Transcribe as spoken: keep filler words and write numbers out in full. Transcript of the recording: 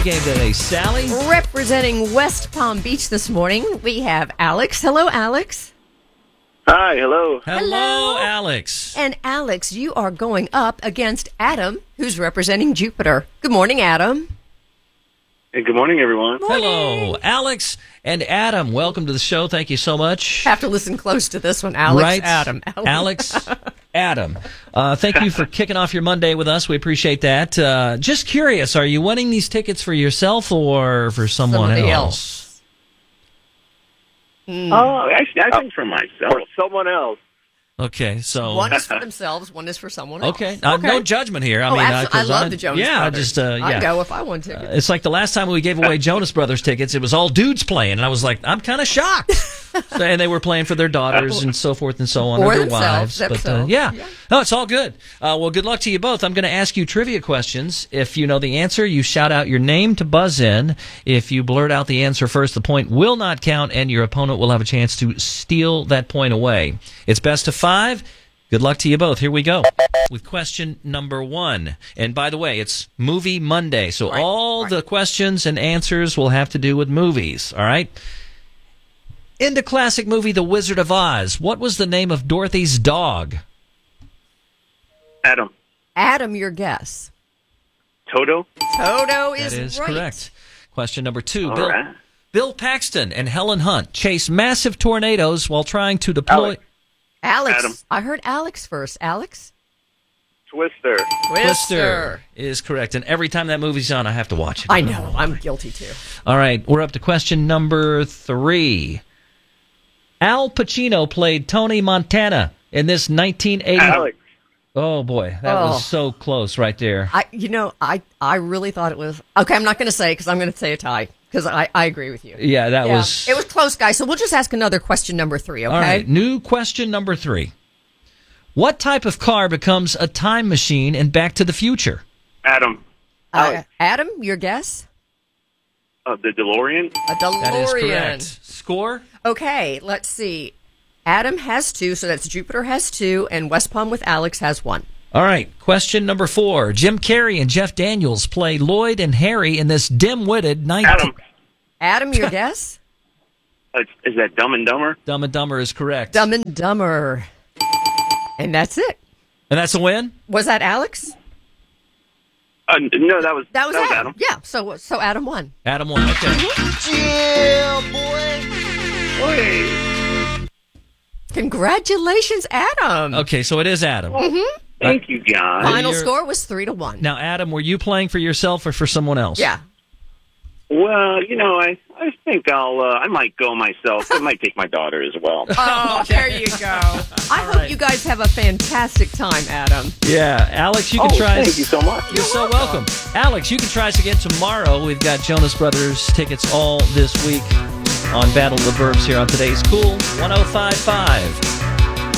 game today, Sally? Representing West Palm Beach this morning, we have Alex. Hello, Alex. Hi, hello. Hello, Hello. Alex. And Alex, you are going up against Adam, who's representing Jupiter. Good morning, Adam. Hey, good morning, everyone. Hello, Alex and Adam. Welcome to the show. Thank you so much. Have to listen close to this one, Alex. Right, Adam. Alex, Adam. Uh, thank you for kicking off your Monday with us. We appreciate that. Uh, just curious, are you winning these tickets for yourself or for someone Somebody else? else. Mm. Oh, actually, I think for myself. Or someone else. Okay, so One is for themselves, one is for someone else. okay, uh, no judgment here. I oh, mean, absolutely. I, uh, love I, the Jonas yeah, Brothers. just uh, yeah. I'd go if I won tickets. Uh, it's like the last time we gave away Jonas Brothers tickets, it was all dudes playing, and I was like, I'm kind of shocked. So, and they were playing for their daughters and so forth and so on, Or or their themselves, wives. But uh, themselves. yeah. Yeah. no, it's all good. Uh, well, good luck to you both. I'm going to ask you trivia questions. If you know the answer, you shout out your name to buzz in. If you blurt out the answer first, the point will not count, and your opponent will have a chance to steal that point away. It's best of five. Good luck to you both. Here we go with question number one. And by the way, it's Movie Monday, so Right, all right. the questions and answers will have to do with movies, all right? In the classic movie The Wizard of Oz, what was the name of Dorothy's dog? Adam. Adam, your guess. Toto. Toto is, That is right. correct. Question number two. All Bill, right. Bill Paxton and Helen Hunt chase massive tornadoes while trying to deploy... Alex. Alex. Adam. I heard Alex first. Alex? Twister. Twister is correct. And every time that movie's on, I have to watch it. I know. I'm guilty, too. All right, we're up to question number three. Al Pacino played Tony Montana in this nineteen eighty. Alex. Oh boy, that Oh. was so close right there. I, you know, I, I really thought it was... Okay, I'm not going to say because I'm going to say a tie because I, I agree with you. Yeah, that Yeah. was. It was close, guys. So we'll just ask another question number three, okay? All right, new question number three. What type of car becomes a time machine in Back to the Future? Adam. Uh, Alex. Adam, your guess? Uh, the DeLorean. A DeLorean. That is correct. Score? Okay, let's see. Adam has two, so that's Jupiter has two, and West Palm with Alex has one. All right, question number four. Jim Carrey and Jeff Daniels play Lloyd and Harry in this dim-witted nineteen... Adam. Adam, your guess? Uh, is that Dumb and Dumber? Dumb and Dumber is correct. Dumb and Dumber. And that's it. And that's a win? Was that Alex? Uh, no, that was That was, that Adam. Yeah, so so Adam won. Adam won. Okay. Wait. Congratulations, Adam. Okay, so it is Adam. Thank you, guys. Final you're- score was three to one. Now, Adam, were you playing for yourself or for someone else? Yeah. Well, you know, I, I think I'll, uh, I might go myself. I might take my daughter as well. Oh, there you go. I hope right. you guys have a fantastic time, Adam. Yeah, Alex, you can Oh, try. thank you so much. You're so welcome. Alex, you can try us again tomorrow. We've got Jonas Brothers tickets all this week on Battle of the Burbs here on today's Cool one oh five point five.